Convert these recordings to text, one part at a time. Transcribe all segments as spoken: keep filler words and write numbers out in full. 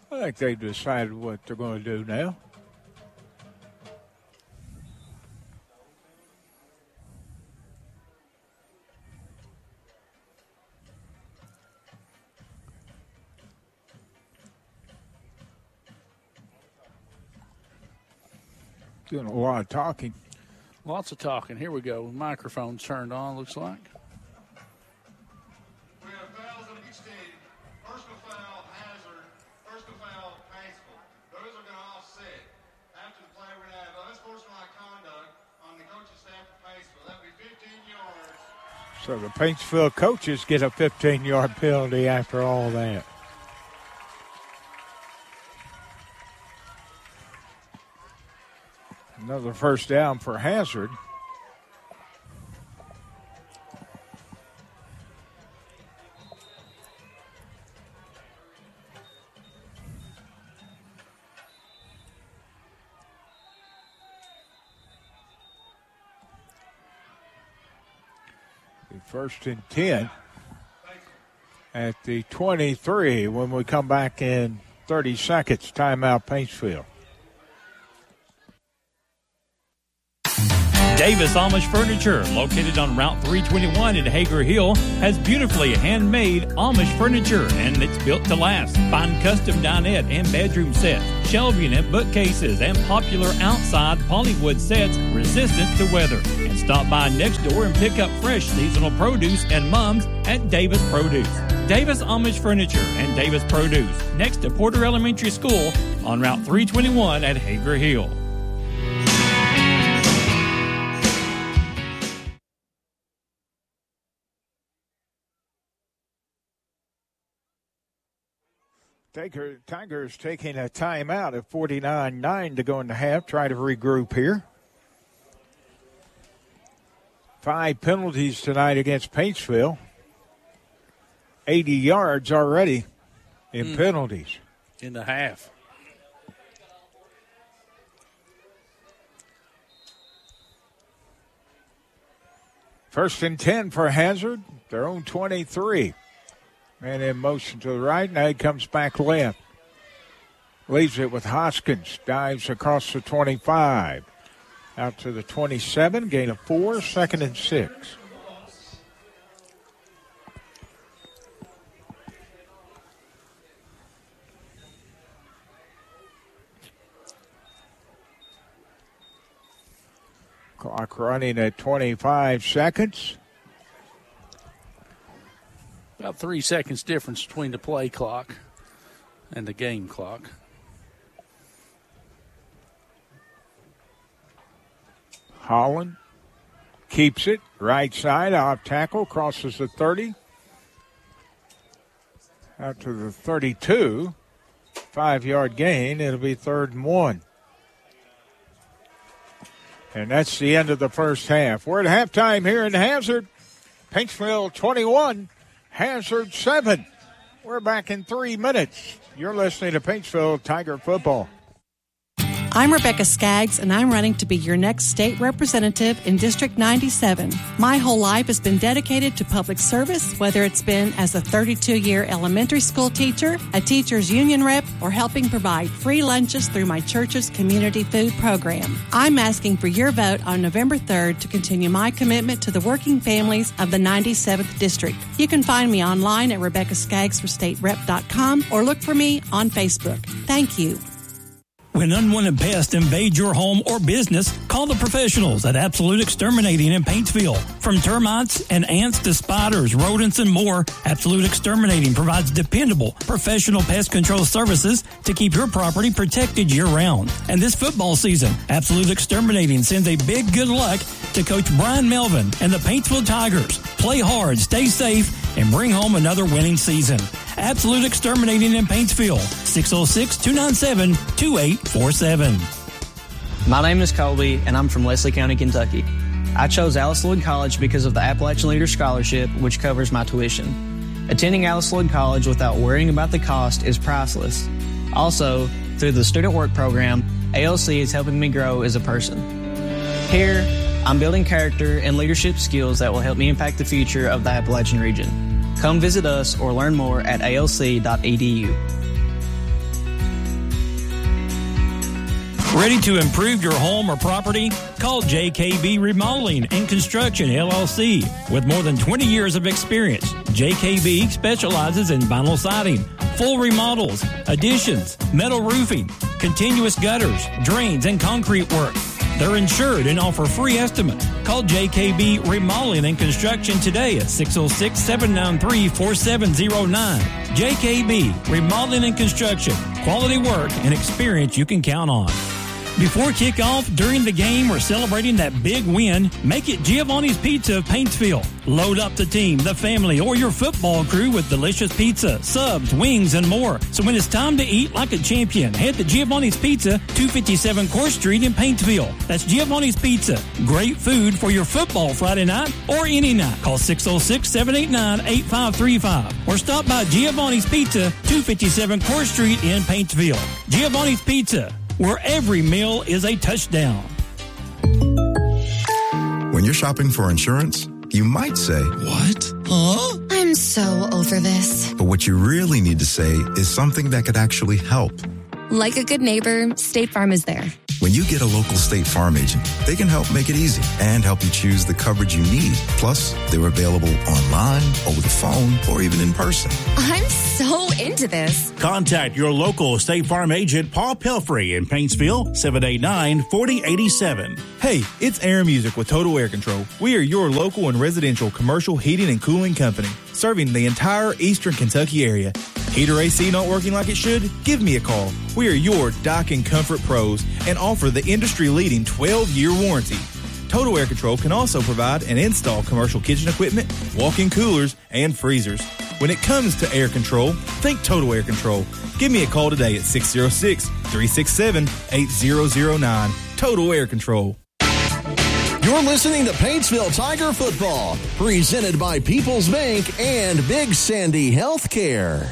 I think they've decided what they're going to do now. Doing a lot of talking. Lots of talking. Here we go. Microphone's turned on, looks like. We have fouls on each team. Personal foul, Hazard. Personal foul, Paintsville. Those are going to offset. After the play, we're going to have unsportsmanlike conduct on the coaching staff of Paintsville. That will be fifteen yards. So the Paintsville coaches get a fifteen-yard penalty after all that. Another first down for Hazard. First and ten at the twenty-three when we come back in thirty seconds. Timeout, Paintsville. Davis Amish Furniture, located on Route three twenty-one in Hager Hill, has beautifully handmade Amish furniture, and it's built to last. Find custom dinette and bedroom sets, shelving and bookcases, and popular outside polywood sets resistant to weather. And stop by next door and pick up fresh seasonal produce and mums at Davis Produce. Davis Amish Furniture and Davis Produce, next to Porter Elementary School on Route three twenty-one at Hager Hill. Tigers taking a timeout at forty-nine nine to go into half. Try to regroup here. Five penalties tonight against Paintsville. eighty yards already in mm. penalties. In the half. First and ten for Hazard. Their own twenty-three. Man in motion to the right. Now he comes back left. Leaves it with Hoskins. Dives across the twenty-five. Out to the twenty-seven. Gain of four. Second and six. Clock running at twenty-five seconds. About three seconds difference between the play clock and the game clock. Holland keeps it. Right side, off tackle, crosses the thirty. Out to the thirty-two. Five-yard gain. It'll be third and one. And that's the end of the first half. We're at halftime here in Hazard. Paintsville twenty-one. Hazard seven. We're back in three minutes. You're listening to Paintsville Tiger Football. I'm Rebecca Skaggs, and I'm running to be your next state representative in District ninety-seven. My whole life has been dedicated to public service, whether it's been as a thirty-two-year elementary school teacher, a teacher's union rep, or helping provide free lunches through my church's community food program. I'm asking for your vote on November third to continue my commitment to the working families of the ninety-seventh District. You can find me online at rebecca skaggs for state rep dot com or look for me on Facebook. Thank you. When unwanted pests invade your home or business, call the professionals at Absolute Exterminating in Paintsville. From termites and ants to spiders, rodents, and more, Absolute Exterminating provides dependable, professional pest control services to keep your property protected year-round. And this football season, Absolute Exterminating sends a big good luck to Coach Brian Melvin and the Paintsville Tigers. Play hard, stay safe, and bring home another winning season. Absolute Exterminating in Paintsville, six oh six, two nine seven, two eight four seven. My name is Colby, and I'm from Leslie County, Kentucky. I chose Alice Lloyd College because of the Appalachian Leader Scholarship, which covers my tuition. Attending Alice Lloyd College without worrying about the cost is priceless. Also, through the Student Work Program, A L C is helping me grow as a person. Here, I'm building character and leadership skills that will help me impact the future of the Appalachian region. Come visit us or learn more at A L C dot E D U. Ready to improve your home or property? Call J K B Remodeling and Construction, L L C. With more than twenty years of experience, J K B specializes in vinyl siding, full remodels, additions, metal roofing, continuous gutters, drains, and concrete work. They're insured and offer free estimates. Call J K B Remodeling and Construction today at six oh six, seven nine three, four seven oh nine. J K B Remodeling and Construction. Quality work and experience you can count on. Before kickoff, during the game, or celebrating that big win, make it Giovanni's Pizza of Paintsville. Load up the team, the family, or your football crew with delicious pizza, subs, wings, and more. So when it's time to eat like a champion, head to Giovanni's Pizza, two fifty-seven Court Street in Paintsville. That's Giovanni's Pizza. Great food for your football Friday night or any night. Call six oh six, seven eight nine, eight five three five or stop by Giovanni's Pizza, two fifty-seven Court Street in Paintsville. Giovanni's Pizza, where every meal is a touchdown. When you're shopping for insurance, you might say, "What? Huh?" I'm so over this. But what you really need to say is something that could actually help. Like a good neighbor, State Farm is there. When you get a local State Farm agent, they can help make it easy and help you choose the coverage you need. Plus, they're available online, over the phone, or even in person. I'm so into this. Contact your local State Farm agent, Paul Pelfrey in Paintsville, seven eight nine, four oh eight seven. Hey, it's Air Music with Total Air Control. We are your local and residential commercial heating and cooling company, serving the entire eastern Kentucky area. Heater A C not working like it should? Give me a call. We are your dock and comfort pros and offer the industry-leading twelve-year warranty. Total Air Control can also provide and install commercial kitchen equipment, walk-in coolers, and freezers. When it comes to air control, think Total Air Control. Give me a call today at six oh six, three six seven, eight oh oh nine. Total Air Control. You're listening to Paintsville Tiger Football, presented by People's Bank and Big Sandy Healthcare.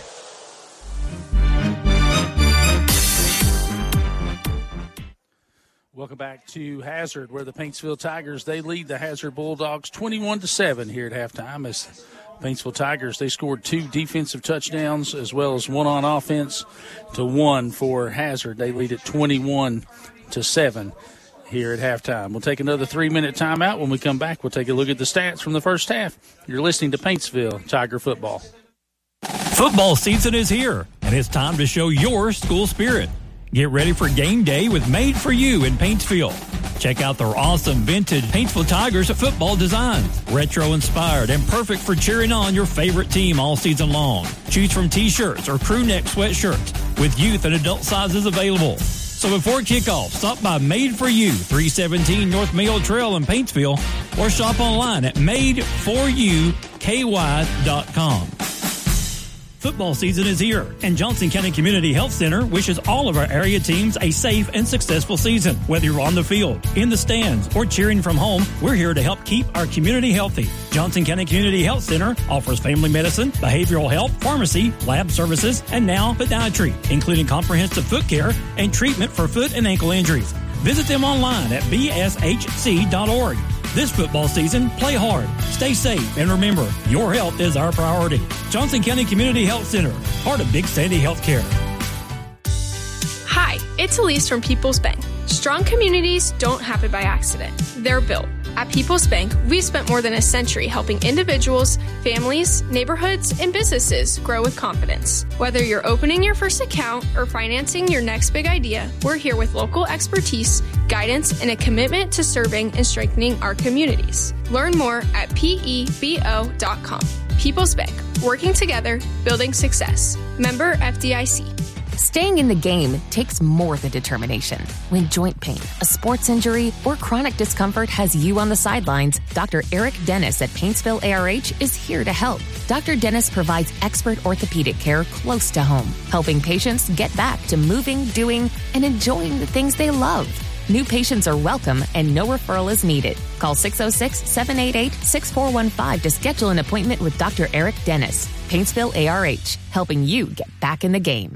Welcome back to Hazard, where the Paintsville Tigers, they lead the Hazard Bulldogs twenty-one to seven here at halftime. As Paintsville Tigers, they scored two defensive touchdowns as well as one on offense to one for Hazard. They lead at twenty-one to seven here at halftime. We'll take another three-minute timeout. When we come back, we'll take a look at the stats from the first half. You're listening to Paintsville Tiger Football. Football season is here, and it's time to show your school spirit. Get ready for game day with Made For You in Paintsville. Check out their awesome vintage Paintsville Tigers football designs. Retro-inspired and perfect for cheering on your favorite team all season long. Choose from T-shirts or crew neck sweatshirts with youth and adult sizes available. So before kickoff, stop by Made For You, three seventeen North Mayo Trail in Paintsville, or shop online at made for you k y dot com. Football season is here, and Johnson County Community Health Center wishes all of our area teams a safe and successful season. Whether you're on the field, in the stands, or cheering from home, we're here to help keep our community healthy. Johnson County Community Health Center offers family medicine, behavioral health, pharmacy, lab services, and now podiatry, including comprehensive foot care and treatment for foot and ankle injuries. Visit them online at b s h c dot org. This football season, play hard, stay safe, and remember, your health is our priority. Johnson County Community Health Center, part of Big Sandy Healthcare. Hi, it's Elise from People's Bank. Strong communities don't happen by accident. They're built. At People's Bank, we've spent more than a century helping individuals, families, neighborhoods, and businesses grow with confidence. Whether you're opening your first account or financing your next big idea, we're here with local expertise, guidance, and a commitment to serving and strengthening our communities. Learn more at P E B O dot com. People's Bank, working together, building success. Member F D I C. Staying in the game takes more than determination. When joint pain, a sports injury, or chronic discomfort has you on the sidelines, Doctor Eric Dennis at Paintsville A R H is here to help. Doctor Dennis provides expert orthopedic care close to home, helping patients get back to moving, doing, and enjoying the things they love. New patients are welcome and no referral is needed. Call six oh six, seven eight eight, six four one five to schedule an appointment with Doctor Eric Dennis. Paintsville A R H, helping you get back in the game.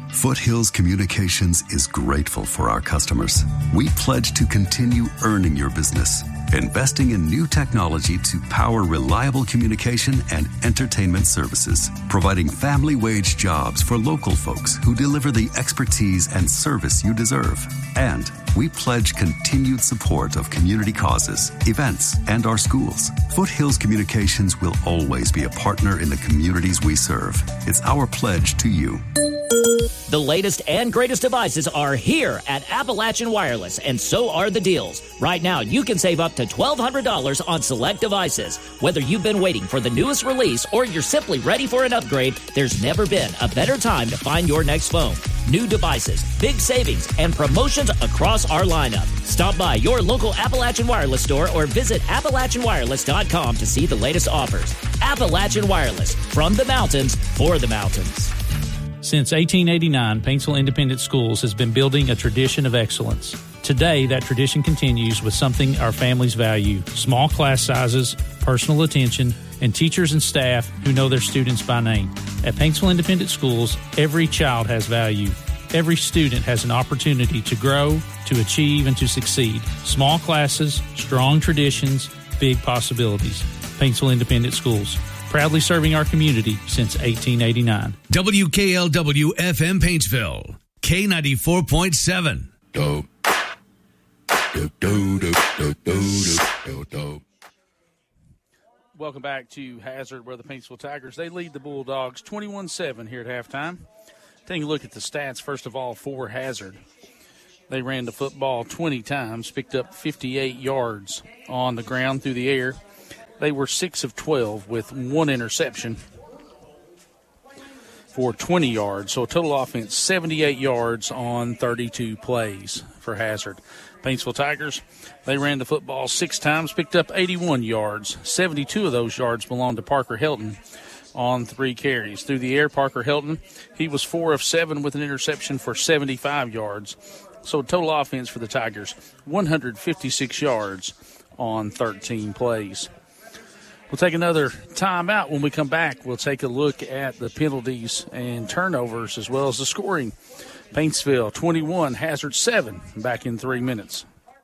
Foothills Communications is grateful for our customers. We pledge to continue earning your business, investing in new technology to power reliable communication and entertainment services, providing family wage jobs for local folks who deliver the expertise and service you deserve. And we pledge continued support of community causes, events, and our schools. Foothills Communications will always be a partner in the communities we serve. It's our pledge to you. The latest and greatest devices are here at Appalachian Wireless, and so are the deals. Right now, you can save up to twelve hundred dollars on select devices. Whether you've been waiting for the newest release or you're simply ready for an upgrade, there's never been a better time to find your next phone. New devices, big savings, and promotions across our lineup. Stop by your local Appalachian Wireless store or visit Appalachian Wireless dot com to see the latest offers. Appalachian Wireless, from the mountains, for the mountains. Since eighteen eighty-nine, Paintsville Independent Schools has been building a tradition of excellence. Today, that tradition continues with something our families value: small class sizes, personal attention, and teachers and staff who know their students by name. At Paintsville Independent Schools, every child has value. Every student has an opportunity to grow, to achieve, and to succeed. Small classes, strong traditions, big possibilities. Paintsville Independent Schools, proudly serving our community since eighteen eighty-nine. W K L W F M Paintsville, K ninety-four point seven. Dope. Dope, dope, dope, dope, dope, dope. Welcome back to Hazard, where the Paintsville Tigers, they lead the Bulldogs twenty-one seven here at halftime. Taking a look at the stats, first of all, for Hazard. They ran the football twenty times, picked up fifty-eight yards on the ground through the air. They were six of twelve with one interception for twenty yards. So a total offense, seventy-eight yards on thirty-two plays for Hazard. Paintsville Tigers, they ran the football six times, picked up eighty-one yards. seventy-two of those yards belonged to Parker Helton on three carries. Through the air, Parker Helton, he was four of seven with an interception for seventy-five yards. So total offense for the Tigers, one hundred fifty-six yards on thirteen plays. We'll take another timeout. When we come back, we'll take a look at the penalties and turnovers as well as the scoring. Paintsville twenty-one, Hazard seven, back in three minutes.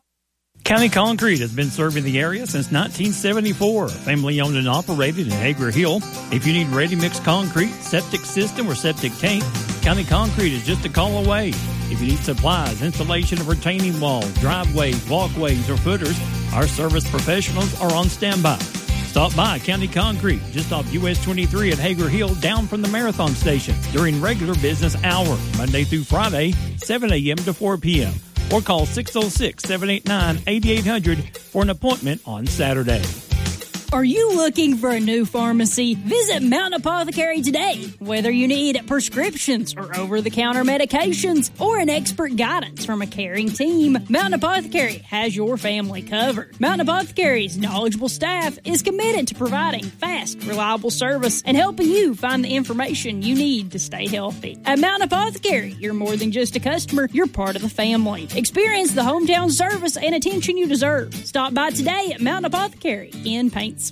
County Concrete has been serving the area since nineteen seventy-four. Family owned and operated in Hager Hill. If you need ready-mix concrete, septic system, or septic tank, County Concrete is just a call away. If you need supplies, installation of retaining walls, driveways, walkways, or footers, our service professionals are on standby. Stop by County Concrete, just off U S twenty-three at Hager Hill, down from the Marathon Station, during regular business hours, Monday through Friday, seven a.m. to four p.m. Or call six oh six, seven eight nine, eight eight hundred for an appointment on Saturday. Are you looking for a new pharmacy? Visit Mountain Apothecary today. Whether you need prescriptions or over-the-counter medications or an expert guidance from a caring team, Mountain Apothecary has your family covered. Mountain Apothecary's knowledgeable staff is committed to providing fast, reliable service and helping you find the information you need to stay healthy. At Mountain Apothecary, you're more than just a customer, you're part of the family. Experience the hometown service and attention you deserve. Stop by today at Mountain Apothecary in Paintsville.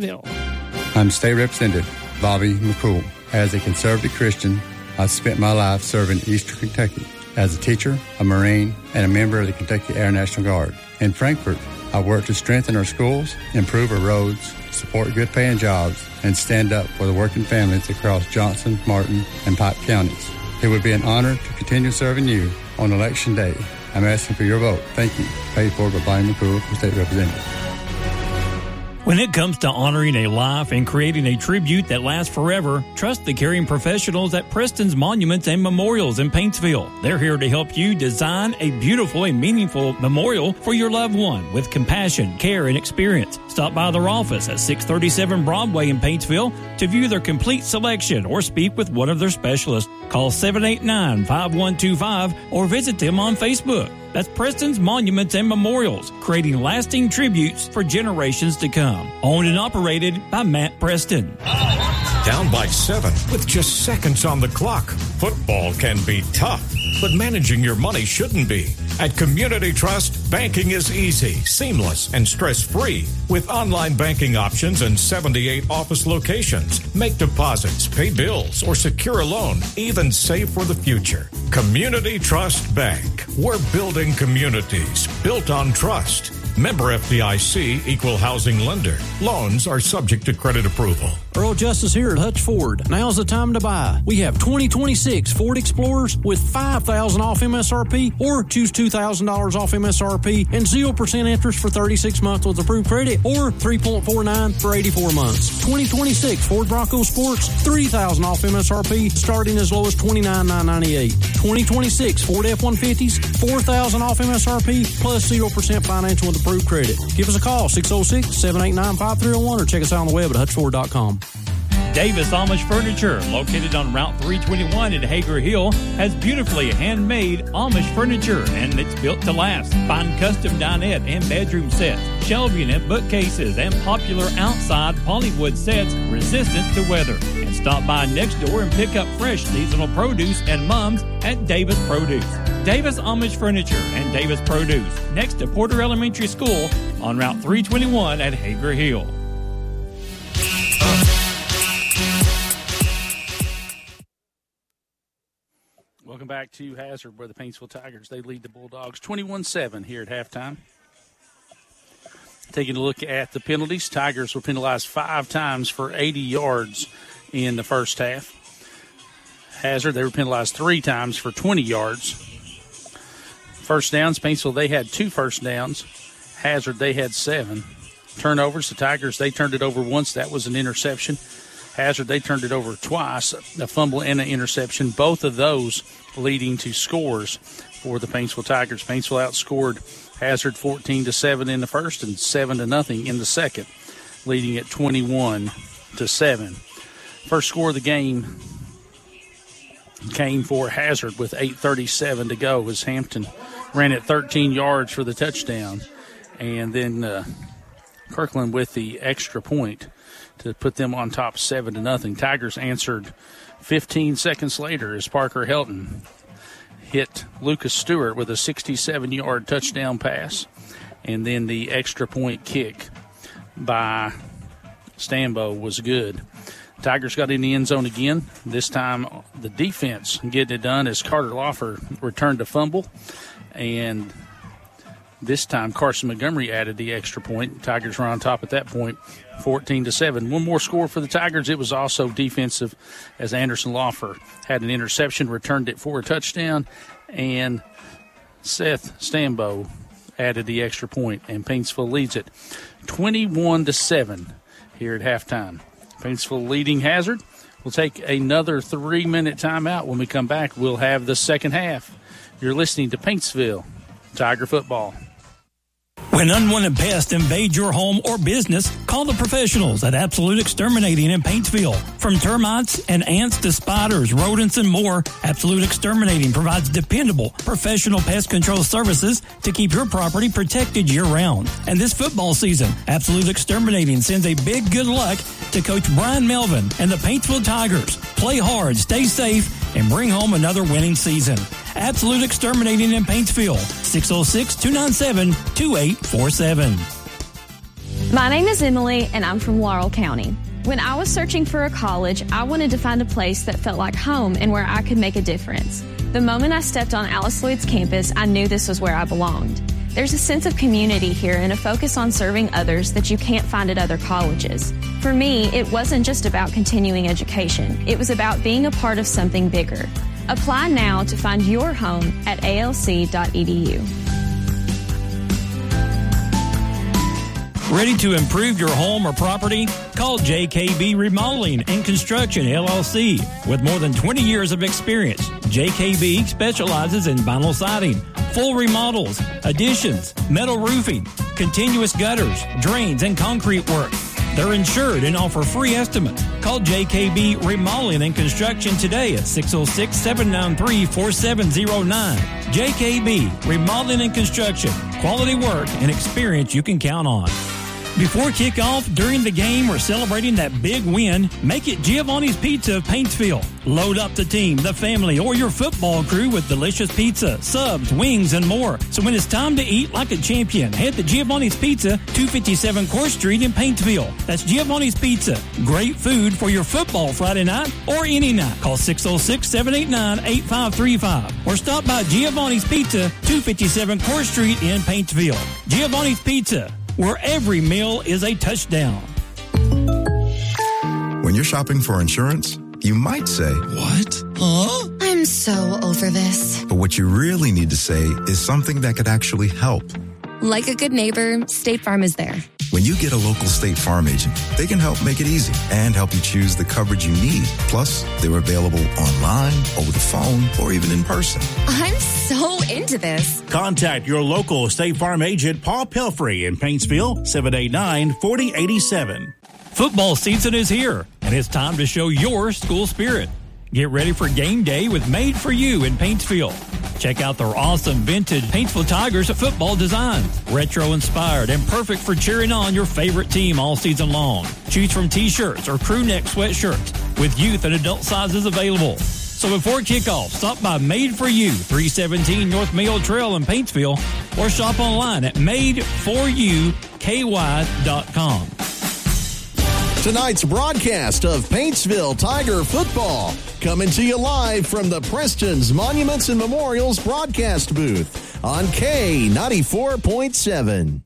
I'm State Representative Bobby McCool. As a conservative Christian, I've spent my life serving Eastern Kentucky as a teacher, a Marine, and a member of the Kentucky Air National Guard. In Frankfort, I work to strengthen our schools, improve our roads, support good-paying jobs, and stand up for the working families across Johnson, Martin, and Pike counties. It would be an honor to continue serving you on Election Day. I'm asking for your vote. Thank you. Paid for by Bobby McCool, State Representative. When it comes to honoring a life and creating a tribute that lasts forever, trust the caring professionals at Preston's Monuments and Memorials in Paintsville. They're here to help you design a beautiful and meaningful memorial for your loved one with compassion, care, and experience. Stop by their office at six thirty-seven Broadway in Paintsville to view their complete selection or speak with one of their specialists. Call seven eight nine, five one two five or visit them on Facebook. That's Preston's Monuments and Memorials, creating lasting tributes for generations to come. Owned and operated by Matt Preston. Down by seven with just seconds on the clock. Football can be tough, but managing your money shouldn't be. At Community Trust, banking is easy, seamless, and stress-free with online banking options in seventy-eight office locations. Make deposits, pay bills, or secure a loan, even save for the future. Community Trust Bank. We're building communities built on trust. Member F D I C, Equal Housing Lender. Loans are subject to credit approval. Earl Justice here at Hutch Ford. Now's the time to buy. We have twenty twenty-six Ford Explorers with five thousand dollars off M S R P, or choose two thousand dollars off M S R P and zero percent interest for thirty-six months with approved credit, or three point four nine for eighty-four months. twenty twenty-six Ford Bronco Sports, three thousand dollars off M S R P, starting as low as twenty-nine thousand nine hundred ninety-eight dollars. twenty twenty-six Ford F one fifties, four thousand dollars off M S R P, plus zero percent financial with approved credit. Give us a call, six oh six, seven eight nine, five three oh one, or check us out on the web at hutch ford dot com. Davis Amish Furniture, located on Route three twenty-one in Hager Hill, has beautifully handmade Amish furniture, and it's built to last. Find custom dinette and bedroom sets, shelving and bookcases, and popular outside polywood sets resistant to weather. And stop by next door and pick up fresh seasonal produce and mums at Davis Produce. Davis Amish Furniture and Davis Produce, next to Porter Elementary School on Route three twenty-one at Hager Hill. Welcome back to Hazard, where the Paintsville Tigers, they lead the Bulldogs twenty-one seven here at halftime. Taking a look at the penalties, Tigers were penalized five times for eighty yards in the first half. Hazard, they were penalized three times for twenty yards. First downs, Paintsville, they had two first downs. Hazard, they had seven. Turnovers, the Tigers, they turned it over once. That was an interception. Hazard, they turned it over twice, a fumble and an interception, both of those leading to scores for the Paintsville Tigers. Paintsville outscored Hazard fourteen to seven in the first and seven to nothing in the second, leading at twenty-one to seven. First score of the game came for Hazard with eight thirty-seven to go as Hampton ran it thirteen yards for the touchdown. And then uh, Kirkland with the extra point to put them on top seven to nothing. Tigers answered fifteen seconds later as Parker Helton hit Lucas Stewart with a sixty-seven-yard touchdown pass. And then the extra point kick by Stambo was good. Tigers got in the end zone again. This time the defense getting it done as Carter Lawfer returned a fumble. And this time Carson Montgomery added the extra point. Tigers were on top at that point, fourteen to seven. One more score for the Tigers. It was also defensive as Anderson Lawfer had an interception, returned it for a touchdown, and Seth Stambo added the extra point, and Paintsville leads it twenty-one to seven here at halftime. Paintsville leading Hazard. We'll take another three-minute timeout. When we come back, we'll have the second half. You're listening to Paintsville Tiger Football. When unwanted pests invade your home or business, call the professionals at Absolute Exterminating in Paintsville. From termites and ants to spiders, rodents, and more, Absolute Exterminating provides dependable, professional pest control services to keep your property protected year-round. And this football season, Absolute Exterminating sends a big good luck to Coach Brian Melvin and the Paintsville Tigers. Play hard, stay safe, and bring home another winning season. Absolute Exterminating in Paintsville, six oh six, two nine seven, two eight four seven. My name is Emily, and I'm from Laurel County. When I was searching for a college, I wanted to find a place that felt like home and where I could make a difference. The moment I stepped on Alice Lloyd's campus, I knew this was where I belonged. There's a sense of community here and a focus on serving others that you can't find at other colleges. For me, it wasn't just about continuing education. It was about being a part of something bigger. Apply now to find your home at A L C dot E D U. Ready to improve your home or property? Call J K B Remodeling and Construction, L L C. With more than twenty years of experience, J K B specializes in vinyl siding, full remodels, additions, metal roofing, continuous gutters, drains, and concrete work. They're insured and offer free estimates. Call J K B Remodeling and Construction today at six oh six, seven nine three, four seven oh nine. J K B Remodeling and Construction. Quality work and experience you can count on. Before kickoff, during the game, or celebrating that big win, make it Giovanni's Pizza of Paintsville. Load up the team, the family, or your football crew with delicious pizza, subs, wings, and more. So when it's time to eat like a champion, head to Giovanni's Pizza, two fifty-seven Court Street in Paintsville. That's Giovanni's Pizza. Great food for your football Friday night or any night. Call six oh six, seven eight nine, eight five three five or stop by Giovanni's Pizza, two fifty-seven Court Street in Paintsville. Giovanni's Pizza, where every meal is a touchdown. When you're shopping for insurance, you might say, "What? Huh?" I'm so over this. But what you really need to say is something that could actually help. Like a good neighbor, State Farm is there. When you get a local State Farm agent, they can help make it easy and help you choose the coverage you need. Plus, they're available online, over the phone, or even in person. I'm so into this. Contact your local State Farm agent, Paul Pelfrey in Paintsville, seven eight nine, four oh eight seven. Football season is here, and it's time to show your school spirit. Get ready for game day with Made For You in Paintsville. Check out their awesome vintage Paintsville Tigers football designs. Retro-inspired and perfect for cheering on your favorite team all season long. Choose from T-shirts or crew neck sweatshirts with youth and adult sizes available. So before kickoff, stop by Made For You, three seventeen North Mayo Trail in Paintsville, or shop online at made for you k y dot com. Tonight's broadcast of Paintsville Tiger football coming to you live from the Preston's Monuments and Memorials broadcast booth on K ninety-four point seven.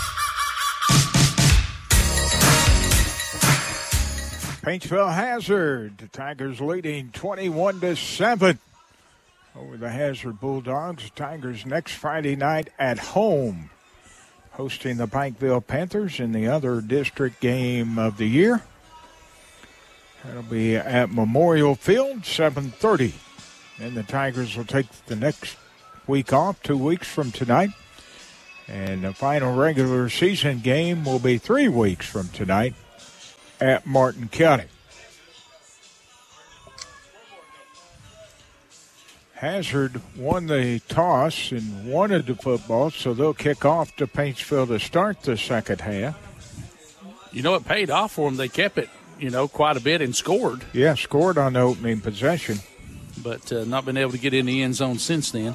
Paintsville Hazard. The Tigers leading twenty-one to seven over the Hazard Bulldogs. Tigers next Friday night at home, hosting the Pikeville Panthers in the other district game of the year. That'll be at Memorial Field, seven thirty. And the Tigers will take the next week off, two weeks from tonight. And the final regular season game will be three weeks from tonight at Martin County. Hazard won the toss and wanted the football, so they'll kick off to Paintsville to start the second half. You know, it paid off for them. They kept it, you know, quite a bit and scored. Yeah, scored on the opening possession. But uh, not been able to get in the end zone since then.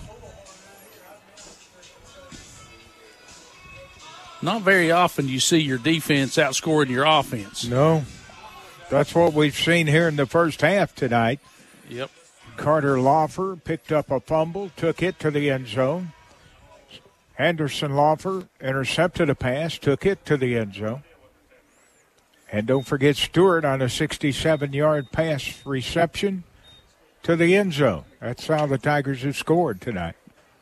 Not very often you see your defense outscoring your offense. No. That's what we've seen here in the first half tonight. Yep. Carter Lawfer picked up a fumble, took it to the end zone. Anderson Lawfer intercepted a pass, took it to the end zone. And don't forget Stewart on a sixty-seven-yard pass reception to the end zone. That's how the Tigers have scored tonight.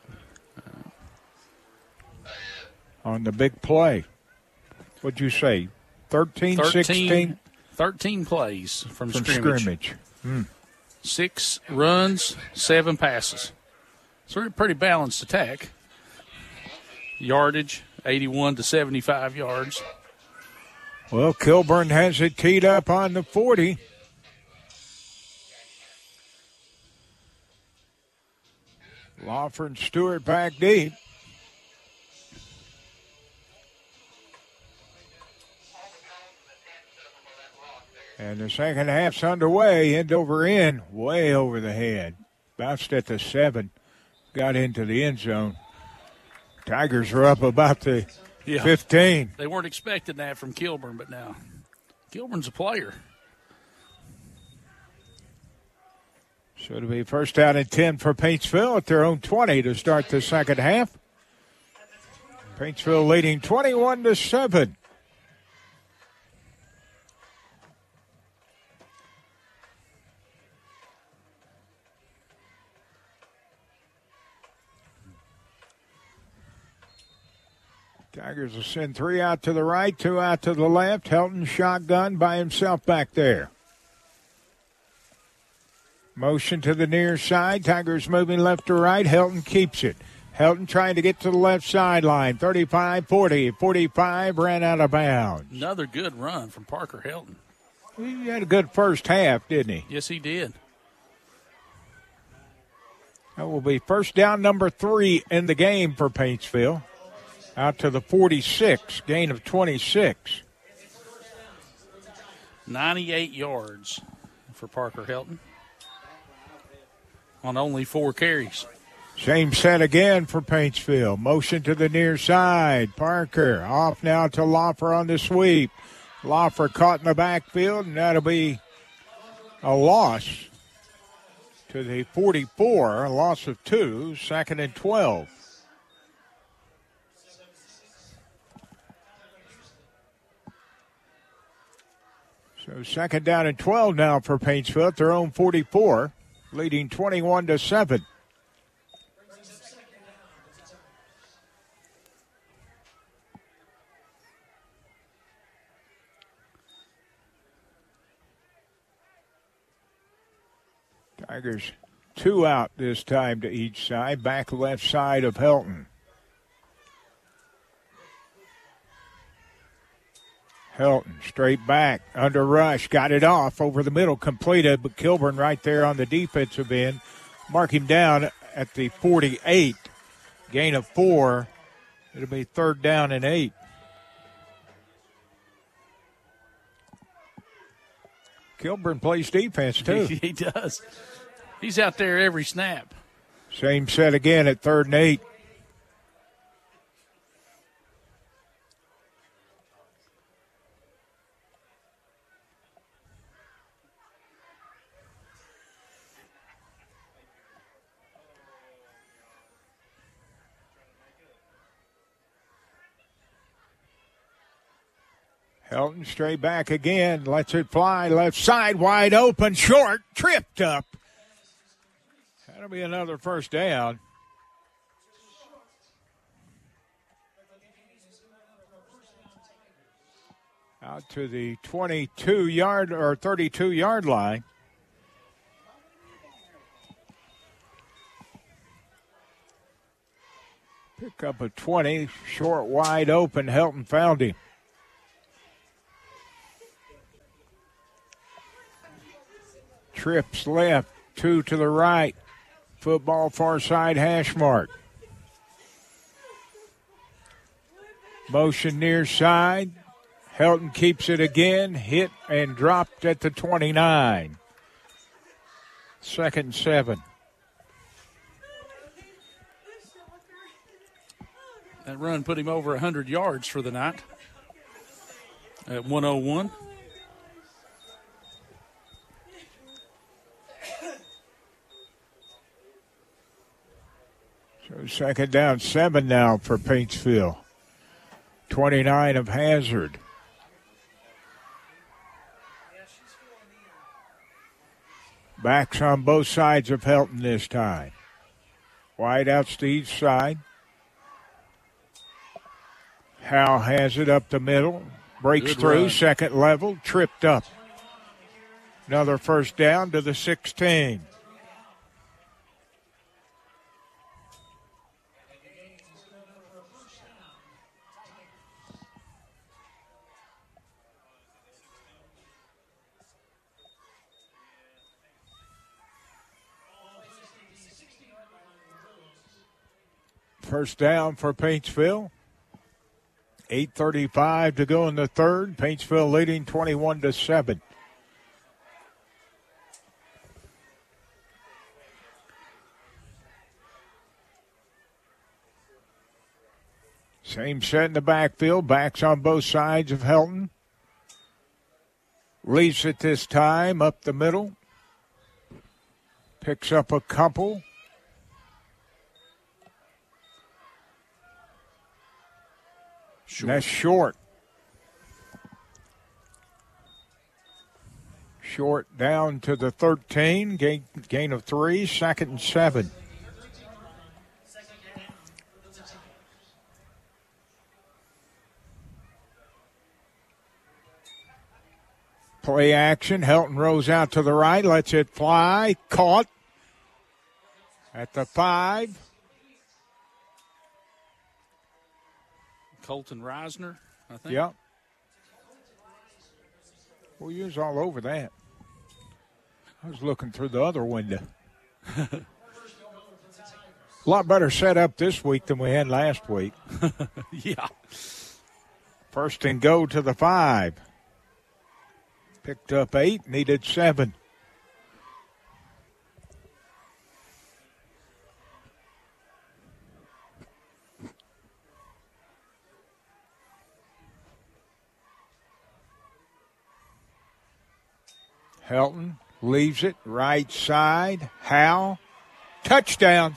On the big play. What'd you say? thirteen, sixteen? thirteen plays from, from scrimmage. scrimmage. Hmm. Six runs, seven passes. So a pretty balanced attack. Yardage, eighty-one to seventy-five yards. Well, Kilburn has it teed up on the forty. Lawfer and Stewart back deep. And the second half's underway, end over end, way over the head. Bounced at the seven, got into the end zone. Tigers are up about the yeah. fifteen. They weren't expecting that from Kilburn, but now Kilburn's a player. So it'll be first down and ten for Paintsville at their own twenty to start the second half. Paintsville leading twenty-one to seven. Tigers will send three out to the right, two out to the left. Helton shotgun by himself back there. Motion to the near side. Tigers moving left to right. Helton keeps it. Helton trying to get to the left sideline. thirty-five, forty, forty-five, ran out of bounds. Another good run from Parker Helton. He had a good first half, didn't he? Yes, he did. That will be first down number three in the game for Paintsville. Out to the forty-six, gain of twenty-six. ninety-eight yards for Parker Helton on only four carries. Same set again for Paintsville. Motion to the near side. Parker off now to Loffer on the sweep. Loffer caught in the backfield, and that'll be a loss to the forty-four, a loss of two, second and twelve. So second down and twelve now for Paintsville at their own forty-four, leading twenty-one to seven. Tigers two out this time to each side, back left side of Helton. Helton straight back, under rush, got it off over the middle, completed, but Kilburn right there on the defensive end. Mark him down at the forty-eight, gain of four. It'll be third down and eight. Kilburn plays defense, too. He, he does. He's out there every snap. Same set again at third and eight. Helton straight back again, lets it fly, left side, wide open, short, tripped up. That'll be another first down. Out to the twenty-two yard or thirty-two yard line. Pick up a twenty, short, wide open. Helton found him. Trips left, two to the right. Football far side hash mark. Motion near side. Helton keeps it again. Hit and dropped at the twenty-nine. Second and seven. That run put him over one hundred yards for the night at one oh one. So second down, seven now for Paintsville. twenty-nine of Hazard. Backs on both sides of Helton this time. Wide outs to each side. Howe has it up the middle. Breaks Good through, run. second level, tripped up. Another first down to the sixteen. First down for Paintsville. eight thirty-five to go in the third. Paintsville leading twenty-one to seven. Same set in the backfield. Backs on both sides of Helton. Leaves it this time up the middle. Picks up a couple. Short. That's short. Short down to the thirteen. Gain, gain of three. Second and seven. Play action. Helton rolls out to the right. Lets it fly. Caught at the five. Colton Reisner, I think. Yep. Well, you was all over that. I was looking through the other window. A lot better setup this week than we had last week. Yeah. First and go to the five. Picked up eight, needed seven. Helton leaves it right side. Howe, touchdown.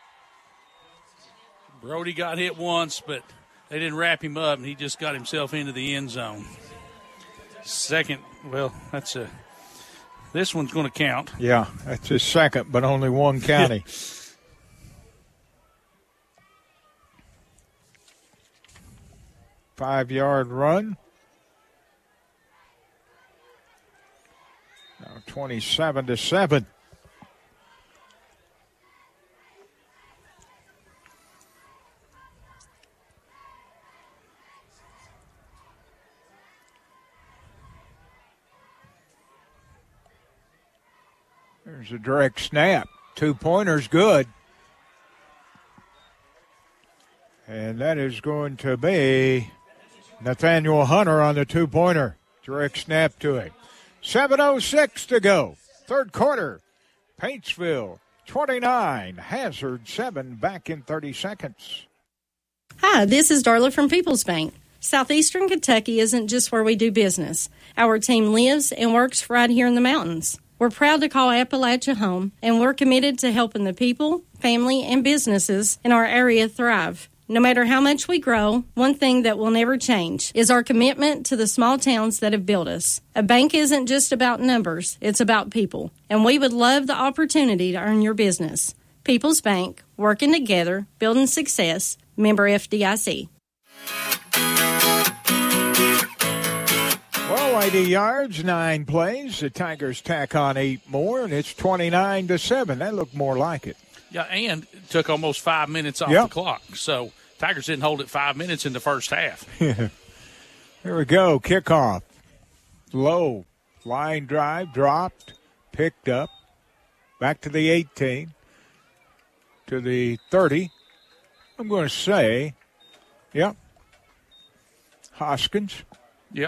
Brody got hit once, but they didn't wrap him up, and he just got himself into the end zone. Second, well, that's a – this one's going to count. Yeah, that's his second, but only one county. Five-yard run. Now twenty-seven to seven. There's a direct snap. Two-pointers good. And that is going to be Nathaniel Hunter on the two-pointer. Direct snap to it. seven oh six to go. Third quarter. Paintsville twenty-nine. Hazard seven. Back in thirty seconds. Hi, this is Darla from People's Bank. Southeastern Kentucky isn't just where we do business. Our team lives and works right here in the mountains. We're proud to call Appalachia home, and we're committed to helping the people, family, and businesses in our area thrive. No matter how much we grow, one thing that will never change is our commitment to the small towns that have built us. A bank isn't just about numbers, it's about people, and we would love the opportunity to earn your business. People's Bank, working together, building success, member F D I C. Well, eighty yards, nine plays. The Tigers tack on eight more, and it's twenty-nine to seven. That looked more like it. Yeah, and it took almost five minutes off yep. the clock. So Tigers didn't hold it five minutes in the first half. Here we go. Kickoff. Low. Line drive. Dropped. Picked up. Back to the eighteen. To the thirty. I'm going to say, yep. Hoskins. Yeah.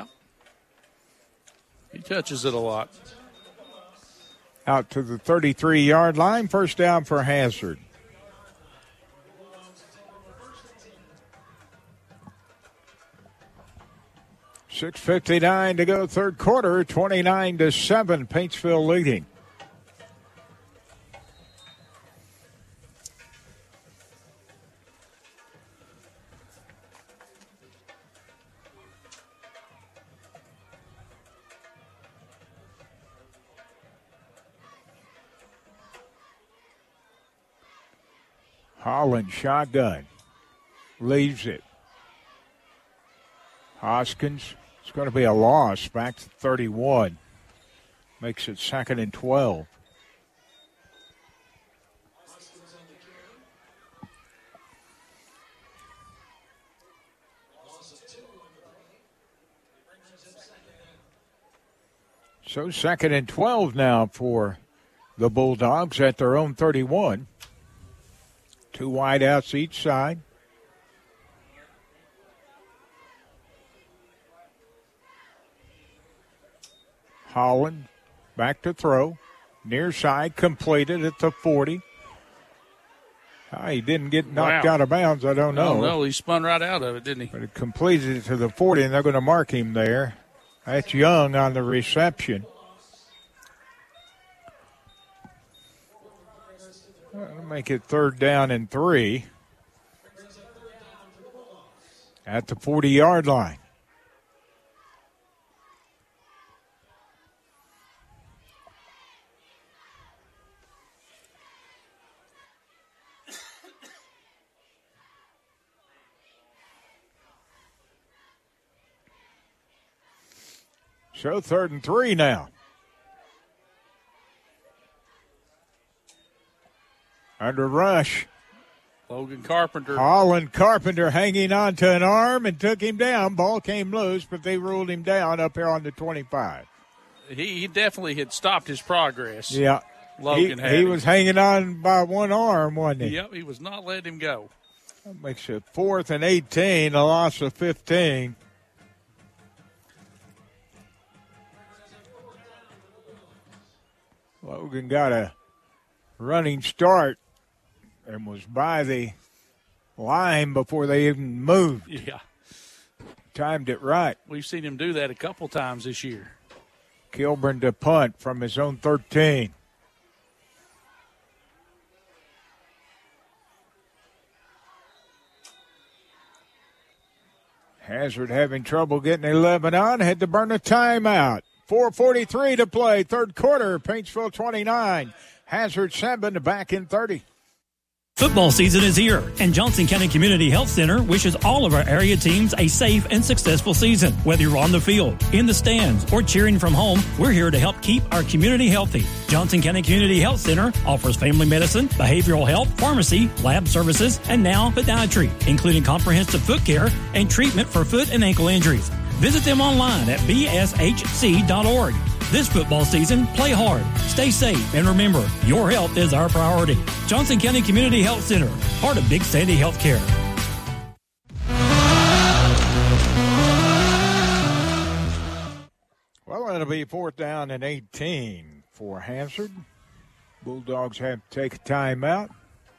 He touches it a lot. Out to the thirty-three-yard line. First down for Hazard. six fifty-nine to go, third quarter, twenty-nine to seven. Paintsville leading. Holland shotgun. Leaves it. Hoskins. It's going to be a loss. Back to thirty-one. Makes it second and twelve. So second and twelve now for the Bulldogs at their own thirty-one. Two wideouts each side. Holland back to throw. Near side completed at the forty. Oh, he didn't get knocked wow. out of bounds, I don't know. No, no, he spun right out of it, didn't he? But it completed it to the forty, and they're going to mark him there. That's Young on the reception. That'll make it third down and three at the forty-yard line. So third and three now. Under rush. Logan Carpenter. Holland Carpenter hanging on to an arm and took him down. Ball came loose, but they ruled him down up here on the twenty-five. He, he definitely had stopped his progress. Yeah. Logan he, had he him. was hanging on by one arm, wasn't he? Yep, he was not letting him go. That makes it fourth and eighteen, a loss of fifteen. Logan got a running start and was by the line before they even moved. Yeah. Timed it right. We've seen him do that a couple times this year. Kilburn to punt from his own thirteen. Hazard having trouble getting eleven on, had to burn a timeout. four forty-three to play, third quarter, Paintsville twenty-nine. Hazard seven, back in thirty. Football season is here, and Johnson County Community Health Center wishes all of our area teams a safe and successful season. Whether you're on the field, in the stands, or cheering from home, we're here to help keep our community healthy. Johnson County Community Health Center offers family medicine, behavioral health, pharmacy, lab services, and now podiatry, including comprehensive foot care and treatment for foot and ankle injuries. Visit them online at b s h c dot org. This football season, play hard, stay safe, and remember, your health is our priority. Johnson County Community Health Center, part of Big Sandy Healthcare. Well, it'll be fourth down and eighteen for Hazard. Bulldogs have to take a timeout.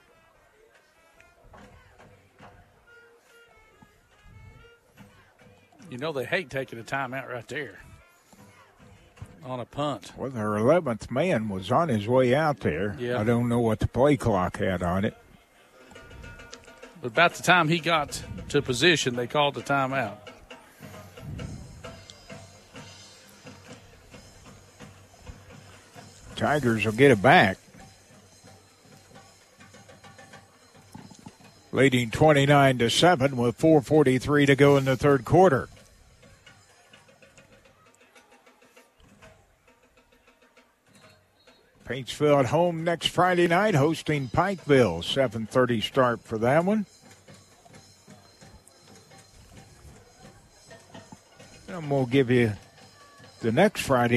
You know they hate taking a timeout right there on a punt. Well, their eleventh man was on his way out there. Yeah. I don't know what the play clock had on it. But about the time he got to position, they called the timeout. Tigers will get it back. Leading twenty-nine to seven with four forty-three to go in the third quarter. Paintsville at home next Friday night, hosting Pikeville. seven thirty start for that one. And we'll give you the next Friday